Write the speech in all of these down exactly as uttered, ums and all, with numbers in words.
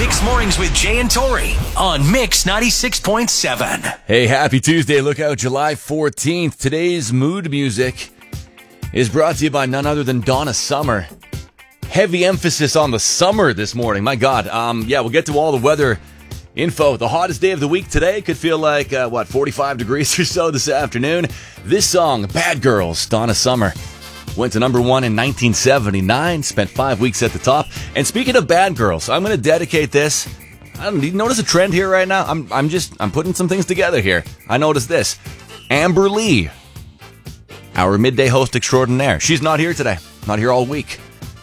Mix Mornings with Jay and Tori on Mix ninety-six point seven. Hey, happy Tuesday. Look out, July fourteenth. Today's mood music is brought to you by none other than Donna Summer. Heavy emphasis on the summer this morning. My God. Um, yeah, we'll get to all the weather info. The hottest day of the week today could feel like, uh, what, forty-five degrees or so this afternoon. This song, Bad Girls, Donna Summer, went to number one in nineteen seventy-nine, spent five weeks at the top. And speaking of bad girls, I'm going to dedicate this. I don't, do you notice a trend here right now? I'm I'm just, I'm putting some things together here. I noticed this. Amber Lee, our midday host extraordinaire. She's not here today. Not here all week.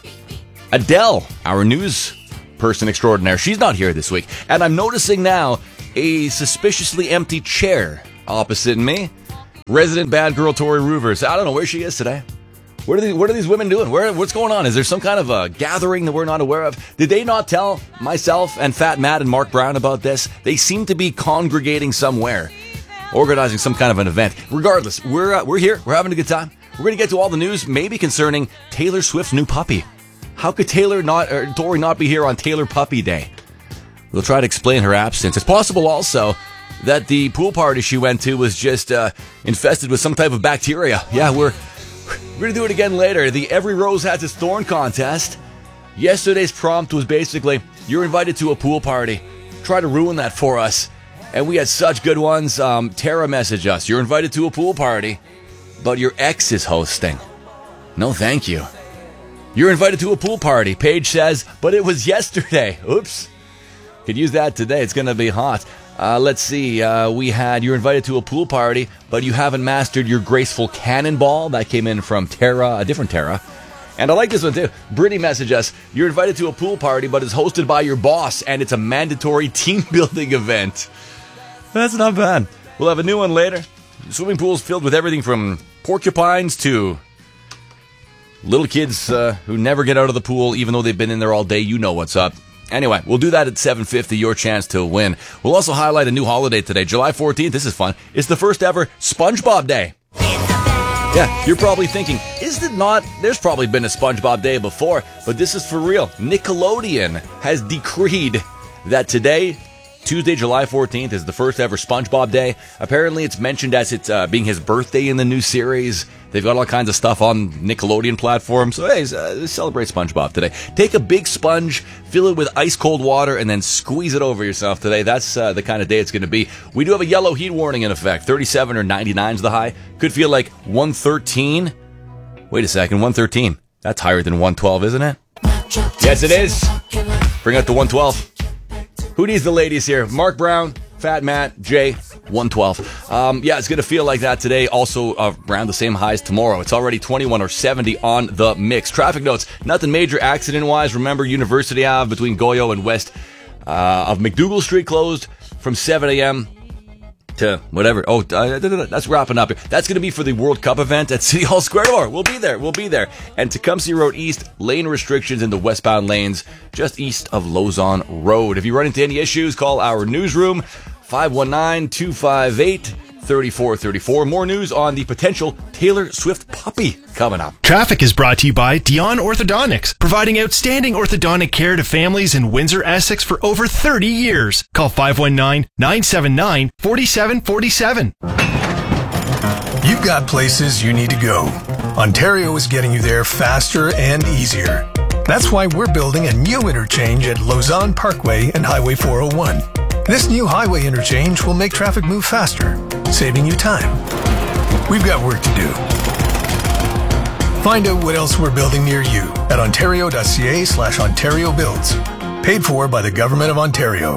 Adele, our news person extraordinaire. She's not here this week. And I'm noticing now a suspiciously empty chair opposite me. Resident bad girl Tori Ruvers. I don't know where she is today. What are these, what are these women doing? Where, what's going on? Is there some kind of a gathering that we're not aware of? Did they not tell myself and Fat Matt and Mark Brown about this? They seem to be congregating somewhere, organizing some kind of an event. Regardless, we're uh, we're here. We're having a good time. We're going to get to all the news, maybe concerning Taylor Swift's new puppy. How could Taylor not, or Tori not be here on Taylor Puppy Day? We'll try to explain her absence. It's possible also that the pool party she went to was just uh, infested with some type of bacteria. Yeah, we're we're going to do it again later. The Every Rose Has Its Thorn contest. Yesterday's prompt was basically, you're invited to a pool party. Try to ruin that for us. And we had such good ones. Um, Tara messaged us, you're invited to a pool party, but your ex is hosting. No, thank you. You're invited to a pool party. Paige says, but it was yesterday. Oops. Could use that today. It's going to be hot. Uh, let's see. Uh, we had, you're invited to a pool party, but you haven't mastered your graceful cannonball. That came in from Tara, a different Tara. And I like this one too. Brittany messaged us, you're invited to a pool party, but it's hosted by your boss, and it's a mandatory team building event. That's not bad. We'll have a new one later. Swimming pools filled with everything from porcupines to little kids uh, who never get out of the pool, even though they've been in there all day. You know what's up. Anyway, we'll do that at seven fifty, your chance to win. We'll also highlight a new holiday today, July fourteenth. This is fun. It's the first ever SpongeBob Day. Yeah, you're probably thinking, is it not? There's probably been a SpongeBob Day before, but this is for real. Nickelodeon has decreed that today, Tuesday, July fourteenth, is the first ever SpongeBob Day. Apparently, it's mentioned as it's uh, being his birthday in the new series. They've got all kinds of stuff on Nickelodeon platforms. So, hey, uh, celebrate SpongeBob today. Take a big sponge, fill it with ice-cold water, and then squeeze it over yourself today. That's uh, the kind of day it's going to be. We do have a yellow heat warning in effect. thirty-seven or ninety-nine is the high. Could feel like one thirteen. Wait a second, one thirteen. That's higher than one twelve, isn't it? Yes, it is. Bring out the one twelve. Who needs the ladies here? Mark Brown, Fat Matt, Jay, one twelve. Um, yeah, it's going to feel like that today. Also uh, around the same highs tomorrow. It's already twenty-one or seventy on the mix. Traffic notes, nothing major accident-wise. Remember, University Ave between Goyo and west uh, of McDougall Street closed from seven a.m. to whatever. Oh, uh, that's wrapping up here. That's going to be for the World Cup event at City Hall Square tomorrow. We'll be there. We'll be there. And Tecumseh Road East, lane restrictions in the westbound lanes just east of Lausanne Road. If you run into any issues, call our newsroom, five one nine, two five eight, three four three four. More news on the potential Taylor Swift puppy coming up. Traffic is brought to you by Dion Orthodontics, providing outstanding orthodontic care to families in Windsor, Essex for over thirty years. Call five one nine, nine seven nine, four seven four seven. You've got places you need to go. Ontario is getting you there faster and easier. That's why we're building a new interchange at Lausanne Parkway and Highway four oh one. This new highway interchange will make traffic move faster, saving you time. We've got work to do. Find out what else we're building near you at ontario.ca slash Ontario Builds. Paid for by the Government of Ontario.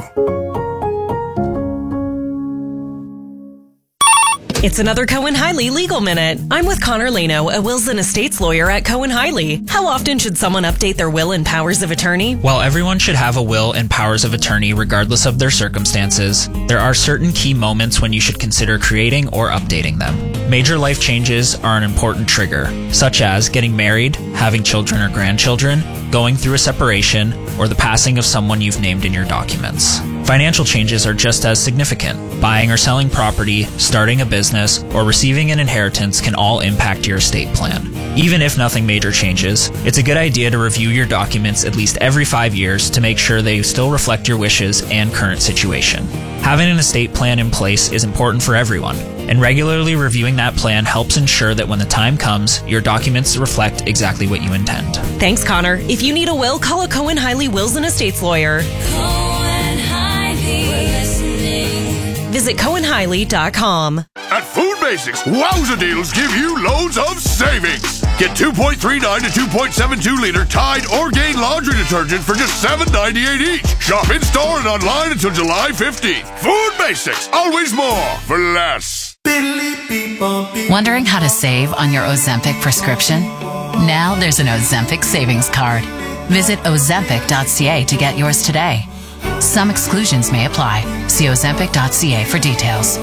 It's another Cohen Hiley Legal Minute. I'm with Connor Leno, a wills and estates lawyer at Cohen Hiley. How often should someone update their will and powers of attorney? While everyone should have a will and powers of attorney regardless of their circumstances, there are certain key moments when you should consider creating or updating them. Major life changes are an important trigger, such as getting married, having children or grandchildren, going through a separation, or the passing of someone you've named in your documents. Financial changes are just as significant. Buying or selling property, starting a business, or receiving an inheritance can all impact your estate plan. Even if nothing major changes, it's a good idea to review your documents at least every five years to make sure they still reflect your wishes and current situation. Having an estate plan in place is important for everyone, and regularly reviewing that plan helps ensure that when the time comes, your documents reflect exactly what you intend. Thanks, Connor. If you need a will, call a Cohen Hiley Wills and Estates lawyer. Cohen Hiley. Listening. Visit Cohen Hiley dot com. At Food Basics, Wowza deals give you loads of savings. Get two point three nine to two point seven two liter Tide Orgain laundry detergent for just seven ninety-eight each. Shop in store and online until July fifteenth. Food Basics, always more for less. Wondering how to save on your Ozempic prescription? Now there's an Ozempic savings card. Visit ozempic dot c a to get yours today. Some exclusions may apply. See ozempic dot c a for details.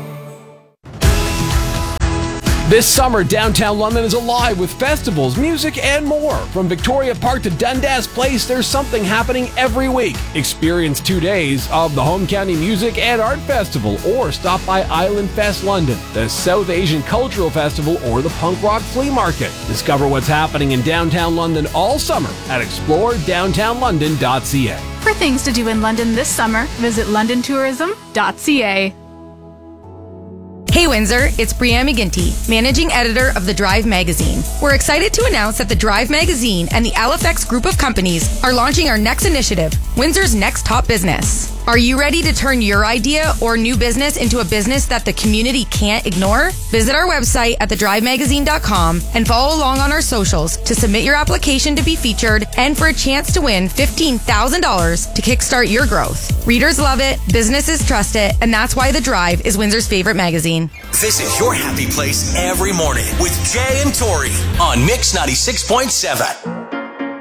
This summer, downtown London is alive with festivals, music, and more. From Victoria Park to Dundas Place, there's something happening every week. Experience two days of the Home County Music and Art Festival, or stop by Island Fest London, the South Asian Cultural Festival, or the Punk Rock Flea Market. Discover what's happening in downtown London all summer at explore downtown london dot c a. For things to do in London this summer, visit london tourism dot c a. Hey Windsor, it's Brianne McGinty, Managing Editor of The Drive Magazine. We're excited to announce that The Drive Magazine and the L F X Group of Companies are launching our next initiative, Windsor's Next Top Business. Are you ready to turn your idea or new business into a business that the community can't ignore? Visit our website at the drive magazine dot com and follow along on our socials to submit your application to be featured and for a chance to win fifteen thousand dollars to kickstart your growth. Readers love it, businesses trust it, and that's why The Drive is Windsor's favorite magazine. This is your happy place every morning with Jay and Tori on Mix ninety-six point seven.